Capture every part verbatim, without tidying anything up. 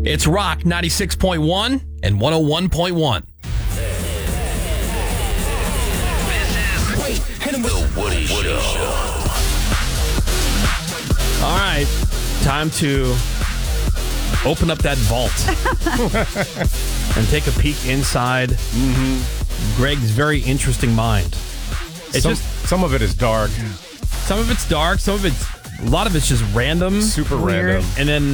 It's Rock ninety-six point one and one oh one point one. The Woody Show. All right, time to open up that vault and take a peek inside mm-hmm. Greg's very interesting mind. It's some, just some of it is dark, some of it's dark, some of it's a lot of it's just random, super weird, random, and then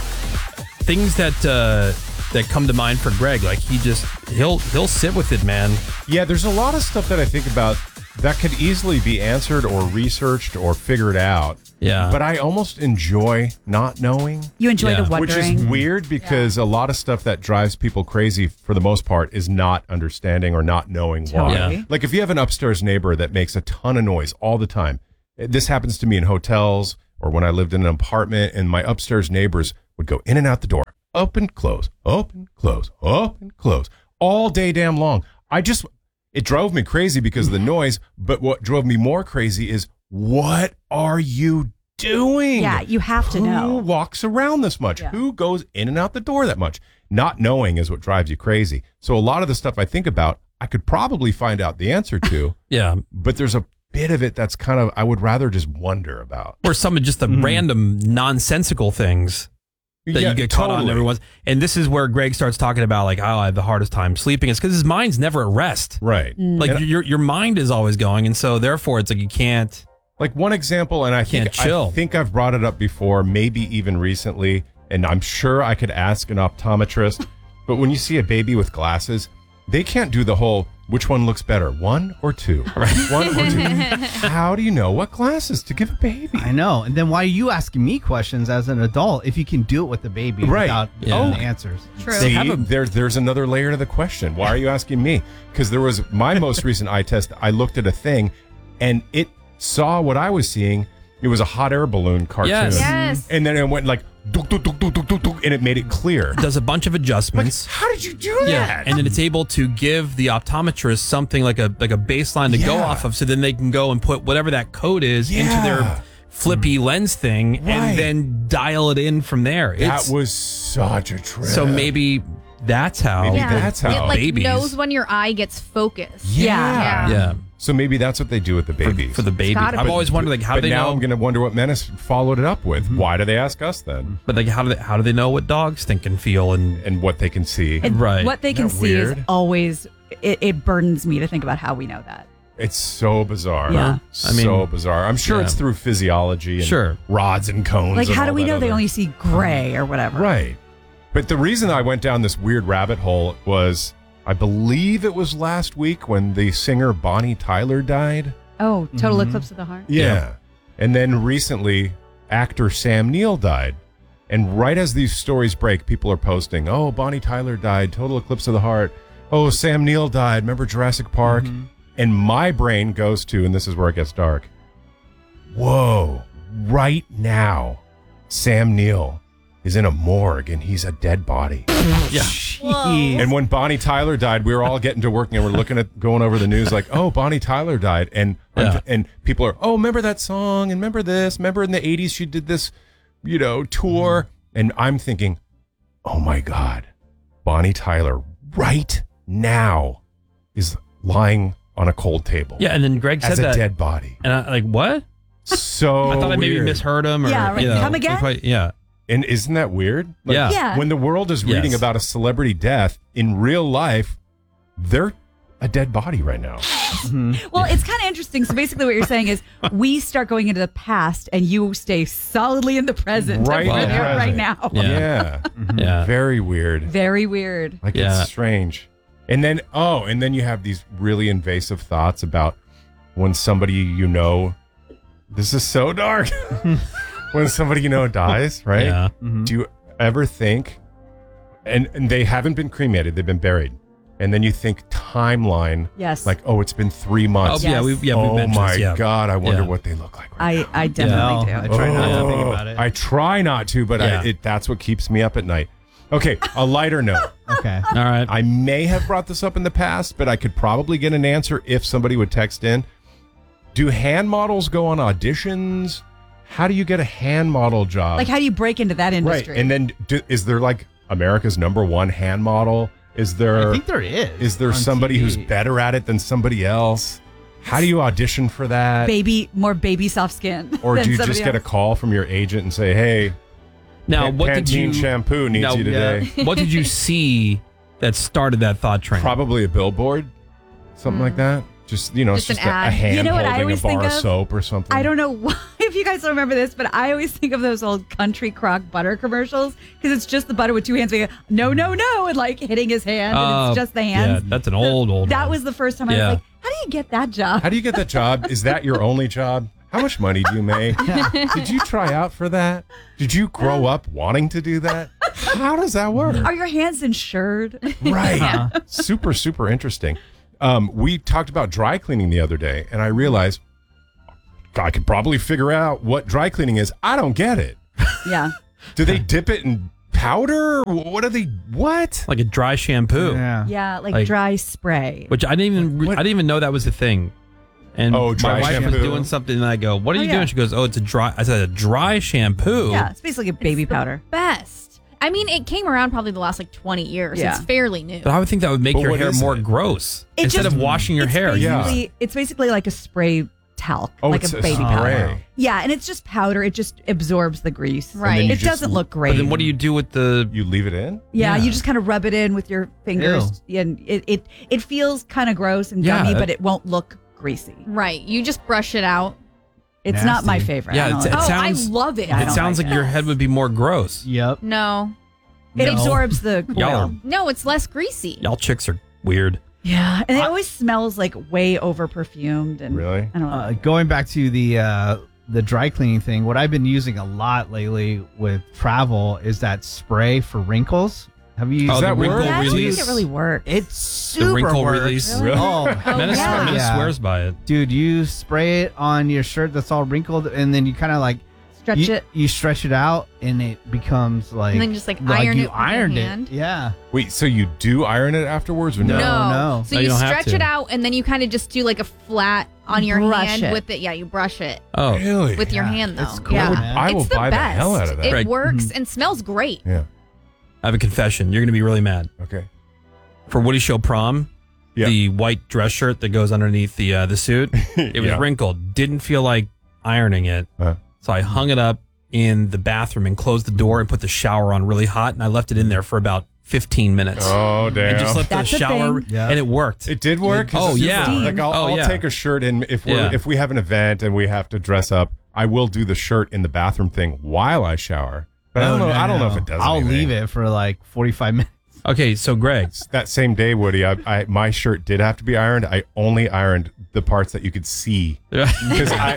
things that uh, that come to mind for Greg. Like he just he'll he'll sit with it, man. Yeah, there's a lot of stuff that I think about that could easily be answered or researched or figured out. Yeah. But I almost enjoy not knowing. You enjoy Yeah. the wondering. Which is weird because yeah. a lot of stuff that drives people crazy for the most part is not understanding or not knowing why. Totally. Yeah. Like if you have an upstairs neighbor that makes a ton of noise all the time. This happens to me in hotels or when I lived in an apartment and my upstairs neighbors would go in and out the door. Open, close, open, close, open, close. All day damn long. I just... It drove me crazy because of the noise, but what drove me more crazy is, what are you doing? Yeah, you have to Who know. Who walks around this much? Yeah. Who goes in and out the door that much? Not knowing is what drives you crazy. So a lot of the stuff I think about, I could probably find out the answer to, Yeah. but there's a bit of it that's kind of, I would rather just wonder about. Or some of just the Mm. random nonsensical things that Yeah, you get caught on totally. every once. And this is where Greg starts talking about like, oh, I have the hardest time sleeping. It's because his mind's never at rest. Right. Like And- your your mind is always going, and so therefore it's like you can't. Like one example, and I think, Can't chill. I think I've brought it up before, maybe even recently, and I'm sure I could ask an optometrist, but when you see a baby with glasses, they can't do the whole, which one looks better, one or two? Right. One or two. How do you know what glasses to give a baby? I know. And then why are you asking me questions as an adult if you can do it with the baby Right. without Yeah. knowing the answers? True. They See, have a- there, there's another layer to the question. Why are you asking me? Because there was my most recent eye test. I looked at a thing, and it saw what I was seeing. It was a hot air balloon cartoon. Yes. Yes. And then it went like, duk, duk, duk, duk, duk, duk, duk, and it made it clear. Does a bunch of Like, adjustments. how did you do that? Yeah, and then it's able to give the optometrist something like a like a baseline to go Yeah. off of, so then they can go and put whatever that code is into Yeah. their flippy lens thing, Right. and then dial it in from there. that It's- was such a trip. so maybe that's how. Maybe Yeah. that's how. It like babies. knows when your eye gets focused. Yeah. Yeah. Yeah, So maybe that's what they do with the for, babies. for the baby. gotta I've be. always wondered like how but they now know. I'm going to wonder what Menace followed it up with. Why do they ask us then? But like how do they how do they know what dogs think and feel and And what they can see. And Right. what they can Isn't that see is weird? always, it, it burdens me to think about how we know that. It's so bizarre. Yeah. I mean, so bizarre. I'm sure yeah. it's through physiology and Sure. rods and cones. Like, and how all do we that know they other- only see gray or whatever? Right. But the reason I went down this weird rabbit hole was, I believe it was last week when the singer Bonnie Tyler died. Oh, total Mm-hmm. eclipse of the heart. Yeah. And then recently, actor Sam Neill died. And right as these stories break, people are posting, oh, Bonnie Tyler died, total eclipse of the heart. Oh, Sam Neill died. Remember Jurassic Park? And my brain goes to, and this is where it gets dark. Whoa, right now, Sam Neill is in a morgue and he's a dead body. yeah. Jeez. And when Bonnie Tyler died, we were all getting to work and we're looking at going over the news like, oh, Bonnie Tyler died. And Yeah. and people are, oh, remember that song? And remember this? Remember in the eighties she did this, you know, tour? And I'm thinking, oh my God, Bonnie Tyler right now is lying on a cold table. Yeah, and then Greg said as a that, dead body. and I like what? So I thought I maybe weird. misheard him. Or, Yeah, right. you know, Come again? couldn't quite- yeah, And isn't that weird? Like, Yeah. Yeah. When the world is reading Yes. about a celebrity death, in real life, they're a dead body right now. Well, it's kind of interesting. So basically, what you're saying is we start going into the past, and you stay solidly in the present, Right where in the you're right present. now. Yeah. Yeah. yeah. Very weird. Very weird. Like Yeah. it's strange. And then oh, and then you have these really invasive thoughts about when somebody you know, this is so dark. When somebody you know dies, right? Yeah. Do you ever think and, and they haven't been cremated, they've been buried. And then you think timeline, Yes. like, oh, it's been three Oh, months. Yes. yeah, we yeah we oh mentioned my this, yeah. God, I wonder Yeah. what they look like right I, I No, definitely I do. try not to Oh, think about it. I try not to, but Yeah. I, it, that's what keeps me up at night. Okay, a lighter note. Okay. All right. I may have brought this up in the past, but I could probably get an answer if somebody would text in. Do hand models go on auditions? How do you get a hand model job? Like, how do you break into that right, industry? and then do, is there like America's number one hand model? Is there? I think there is. Is there on somebody T V. who's better at it than somebody else? How do you audition for that? Baby, more baby soft skin. Or than do you somebody just get a else. call from your agent and say, "Hey, Now, Pan- what did Pantene you shampoo needs now, you today"? What did you see that started that thought train? Probably a billboard, something like that. Just you know, Just it's an just a, a ad. hand You know what I holding a always bar think of of? soap or something. I don't know why, if you guys don't remember this, but I always think of those old country crock butter commercials because it's just the butter with two hands being, no, no, no, and like hitting his hand, and Oh, it's just the hands. Yeah, that's an old, old That one. was the first time I Yeah. was like, how do you get that job? How do you get that job? Is that your only job? How much money do you make? Did you try out for that? Did you grow up wanting to do that? How does that work? Are your hands insured? Right. Super, super interesting. Um, we talked about dry cleaning the other day, and I realized I could probably figure out what dry cleaning is. I don't get it. Yeah. Do they dip it in powder? What are they? What? like a dry shampoo, Yeah. Yeah, like, Like- dry spray. which I didn't even What? I didn't even know that was a thing. And Oh, dry my wife was shampoo. doing something, and I go, "What are Oh, you yeah. doing?" She goes, "Oh, it's a dry." I said, "A dry shampoo." Yeah, it's basically a baby powder. Best. I mean, it came around probably the last like twenty years. Yeah. It's fairly new. But I would think that would make But your what hair is more it? gross It instead just- of washing your it's hair. Yeah. basically, It's basically like a spray talc, Oh, like it's a a baby spray. powder. Yeah, and it's just powder. It just absorbs the grease. Right. then you It just- doesn't look great. But then what do you do with the? You leave it in? Yeah, Yeah. you just kind of rub it in with your fingers, and it it, it feels kind of gross and Yeah, gummy, that- but it won't look greasy. Right. You just brush it out. It's not my Nasty. favorite. Yeah, I don't it's- like it oh, sounds- I love it. Yeah, I It don't sounds like like it. your head would be more gross. Yep. No. it No. absorbs the Y'all oil. are- No, it's less greasy. Y'all chicks are weird. Yeah, and it always smells like way over perfumed. And Really? I don't know. Uh, going back to the uh, the dry cleaning thing, what I've been using a lot lately with travel is that spray for wrinkles. Have you used Oh, Does the that wrinkle work? yeah, I don't release. think it really works. It's super The wrinkle works. release. Really? Oh, Menace, yeah. Menace Yeah. swears by it. dude, you spray it on your shirt that's all wrinkled, and then you kind of like Stretch you, it. you stretch it out, and it becomes like And then just, like, iron you it with your ironed hand? it. Yeah. Wait, so you do iron it afterwards or no? No. no. So No, you, you don't have stretch to. it out and then you kind of just do like a flat on your Brush hand it. with it. Yeah, you brush it Oh, Really? with your Yeah, hand though. it's cool, yeah. man. I will it's the buy best. the hell out of that. It Greg. works and smells great. Yeah. I have a confession. You're going to be really mad. Okay. For Woody Show prom, Yeah. the white dress shirt that goes underneath the uh, the suit, it was Yeah. wrinkled. Didn't feel like ironing it, Uh, so I hung it up in the bathroom and closed the door and put the shower on really hot, and I left it in there for about fifteen minutes. oh, damn. And just let That's the a shower, thing. Yeah. and it worked. It did work. Oh, It's yeah. super- Like I'll, Oh, I'll yeah. take a shirt in if we Yeah. are if we have an event and we have to dress up. I will do the shirt in the bathroom thing while I shower. But I don't No, know. no, I don't know no. if it does. I'll anything. leave it for like forty-five minutes. Okay, so Greg, That same day, Woody, I, I my shirt did have to be ironed. I only ironed the parts that you could see because I,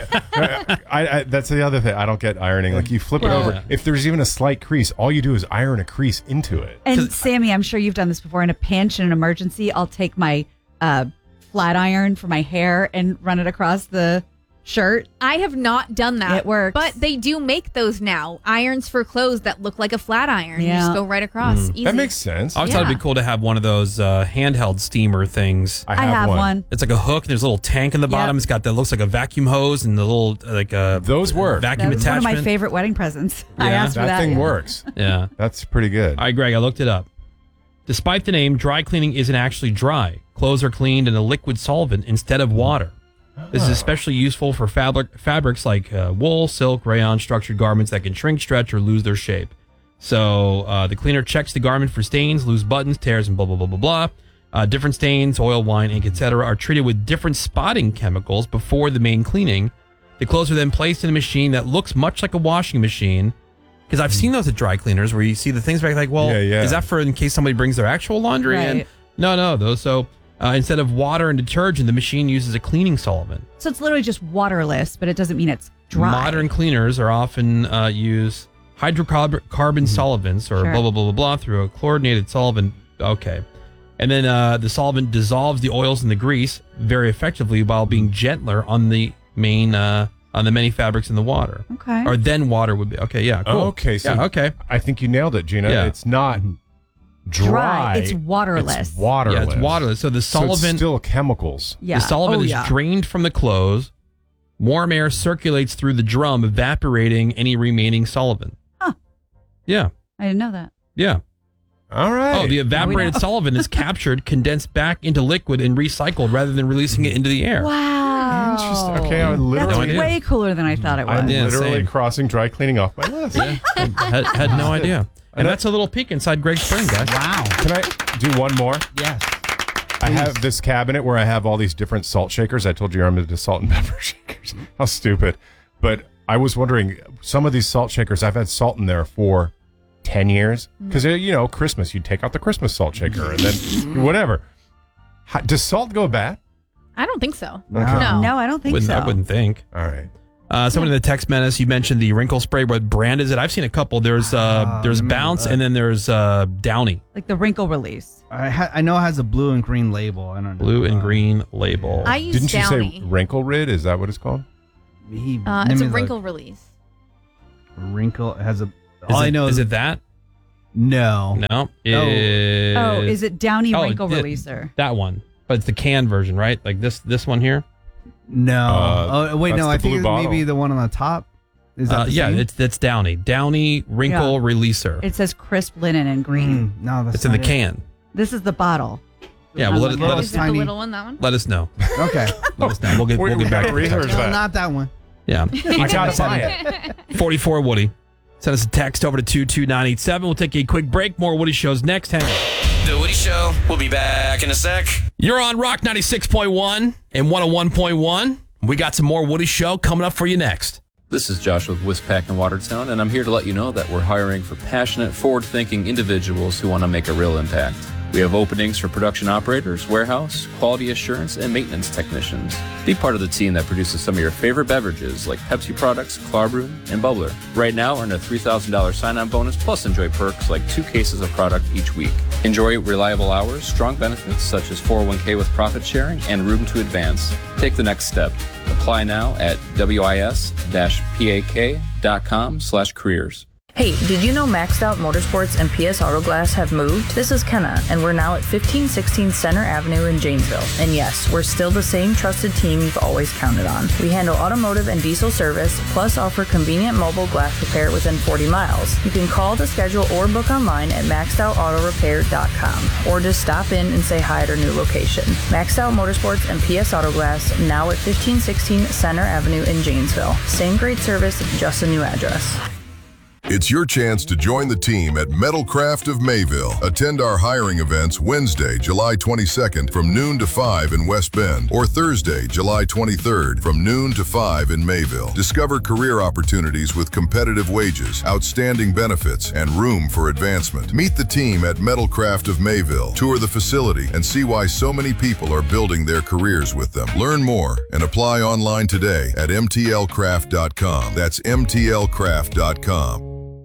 I, I that's the other thing. I don't get ironing. Like you flip it Well- over. If there's even a slight crease, all you do is iron a crease into it. And Sammy, I'm sure you've done this before. In a pinch, in an emergency, I'll take my uh, flat iron for my hair and run it across the shirt. I have not done that. It works. But they do make those now. Irons for clothes that look like a flat iron. You Yeah. just go right across. Easy. That makes sense. I always thought it'd Yeah. be cool to have one of those uh, handheld steamer things. I I have, have one. one. It's like a hook, and there's a little tank in the bottom. Yep. It's got that looks like a vacuum hose and the little uh, like a Those work. vacuum That was one of attachment. my favorite wedding presents. I Yeah. asked for That, that. thing yeah. works. Yeah. That's pretty good. All right, Greg, I looked it up. Despite the name, dry cleaning isn't actually dry. Clothes are cleaned in a liquid solvent instead of water. This is especially useful for fabric fabrics like uh, wool, silk, rayon, structured garments that can shrink, stretch, or lose their shape. So uh, the cleaner checks the garment for stains, loose buttons, tears, and blah, blah, blah, blah, blah. Uh, different stains, oil, wine, ink, et cetera are treated with different spotting chemicals before the main cleaning. The clothes are then placed in a machine that looks much like a washing machine. Because I've seen those at dry cleaners where you see the things back like, well, Yeah, yeah. is that for in case somebody brings their actual laundry in? Right. No, no, those. So uh, instead of water and detergent, the machine uses a cleaning solvent. So it's literally just waterless, but it doesn't mean it's dry. Modern cleaners are often uh, use hydrocarbon solvents or Sure. blah, blah, blah, blah, blah through a chlorinated solvent. Okay. And then uh, the solvent dissolves the oils and the grease very effectively while being gentler on the main, uh, on the many fabrics in the water. Okay. Or then water would be. Okay, yeah, cool. Okay, so yeah, okay. I think you nailed it, Gina. Yeah. It's not dry. Dry. It's waterless. It's waterless. Yeah, it's waterless. So the So it's solvent, still chemicals. yeah. the solvent oh, is yeah. drained from the clothes. Warm air circulates through the drum, evaporating any remaining solvent. Huh. Yeah, I didn't know that. yeah. All right. Oh, the evaporated know. solvent is captured, condensed back into liquid, and recycled rather than releasing it into the air. Wow. Interesting. Okay, I That's literally, No idea. way cooler than I thought it was. I'm Yeah, literally same. crossing dry cleaning off my list. Yeah, had, had no idea. And that's a little peek inside Greg's Spring, guys. Wow. Can I do one more? Yes. I have this cabinet where I have all these different salt shakers. I told you I'm into salt and pepper shakers. How stupid. But I was wondering, some of these salt shakers, I've had salt in there for ten years. Because, you know, Christmas, you take out the Christmas salt shaker and then whatever. How, does salt go bad? I don't think so. Okay. No. No, I don't think Wouldn't, so. I wouldn't think. All right. Uh, someone in the text menace, you mentioned the wrinkle spray. What brand is it? I've seen a couple. There's uh, Ah, there's remember Bounce, that. and then there's uh, Downy. Like the wrinkle release. I, ha- I know it has a blue and green label. I don't know. Blue and Uh, green label. I use Didn't you Downy. say wrinkle rid? Is that what it's called? He, uh, name it's a me the wrinkle release. Wrinkle it has a. Is All it, I know is it that? no. No. Oh. It- Oh, is it Downy Oh, Wrinkle it- Releaser? that one? But it's the can version, right? Like this this one here. No. Uh, oh wait, that's no. the I think blue it's bottle. maybe the one on the top. Is that Uh, the yeah, same? it's that's Downy. Downy wrinkle Yeah. releaser. It says crisp linen and green. Mm, no, that's It's in the not it. can. This is the bottle. Yeah, well, let, Little let Oh, us is it tiny- the little one, that one? let us know. Okay. Let us know. We'll get Wait, we'll get we back gotta to research the that. No, not that one. Yeah. I gotta buy it. forty-four Woody. Send us a text over to two two nine eight seven. We'll take a quick break. More Woody Shows next. Hang on. The Woody Show. We'll be back in a sec. You're on Rock ninety-six point one and one oh one point one. We got some more Woody Show coming up for you next. This is Josh with Wispack in Watertown, and I'm here to let you know that we're hiring for passionate, forward-thinking individuals who want to make a real impact. We have openings for production operators, warehouse, quality assurance, and maintenance technicians. Be part of the team that produces some of your favorite beverages like Pepsi products, Clarbrew, and Bubbler. Right now, earn a three thousand dollars sign-on bonus plus enjoy perks like two cases of product each week. Enjoy reliable hours, strong benefits such as four oh one k with profit sharing, and room to advance. Take the next step. Apply now at wis-pak.com slash careers. Hey, did you know Maxed Out Motorsports and P S Auto Glass have moved? This is Kenna, and we're now at fifteen sixteen Center Avenue in Janesville. And yes, we're still the same trusted team you've always counted on. We handle automotive and diesel service, plus offer convenient mobile glass repair within forty miles. You can call to schedule or book online at maxed out auto repair dot com, or just stop in and say hi at our new location. Maxed Out Motorsports and P S Auto Glass, now at fifteen sixteen Center Avenue in Janesville. Same great service, just a new address. It's your chance to join the team at Metalcraft of Mayville. Attend our hiring events Wednesday, July twenty-second from noon to five in West Bend, or Thursday, July twenty-third from noon to five in Mayville. Discover career opportunities with competitive wages, outstanding benefits, and room for advancement. Meet the team at Metalcraft of Mayville. Tour the facility and see why so many people are building their careers with them. Learn more and apply online today at m t l craft dot com. That's m t l craft dot com.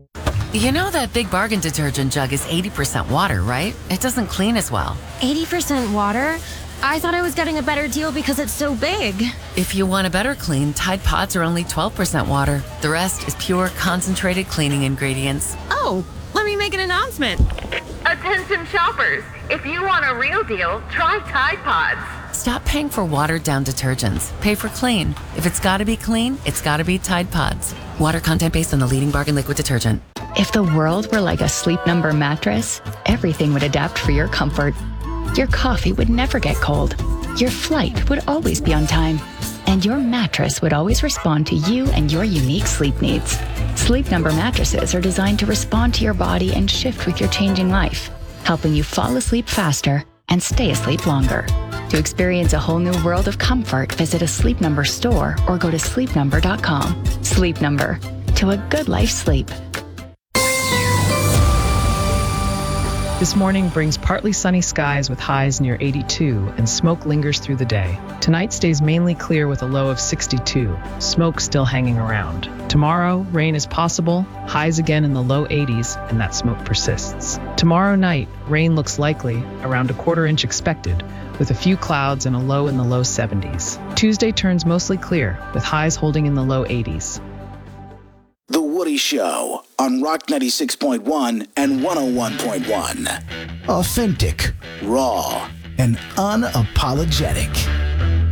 You know that Big Bargain detergent jug is eighty percent water, right? It doesn't clean as well. eighty percent water? I thought I was getting a better deal because it's so big. If you want a better clean, Tide Pods are only twelve percent water. The rest is pure, concentrated cleaning ingredients. Oh, let me make an announcement. Attention shoppers, if you want a real deal, try Tide Pods. Stop paying for watered-down detergents. Pay for clean. If it's gotta be clean, it's gotta be Tide Pods. Water content based on the leading bargain liquid detergent. If the world were like a Sleep Number mattress, everything would adapt for your comfort. Your coffee would never get cold. Your flight would always be on time. And your mattress would always respond to you and your unique sleep needs. Sleep Number mattresses are designed to respond to your body and shift with your changing life, helping you fall asleep faster and stay asleep longer. To experience a whole new world of comfort, visit a Sleep Number store or go to sleep number dot com. Sleep Number. To a good night's sleep. This morning brings partly sunny skies with highs near eighty-two, and smoke lingers through the day. Tonight stays mainly clear with a low of sixty-two, smoke still hanging around. Tomorrow, rain is possible, highs again in the low eighties, and that smoke persists. Tomorrow night, rain looks likely, around a quarter inch expected, with a few clouds and a low in the low seventies. Tuesday turns mostly clear, with highs holding in the low eighties. The Woody Show on Rock ninety-six point one and one oh one point one. Authentic, raw, and unapologetic.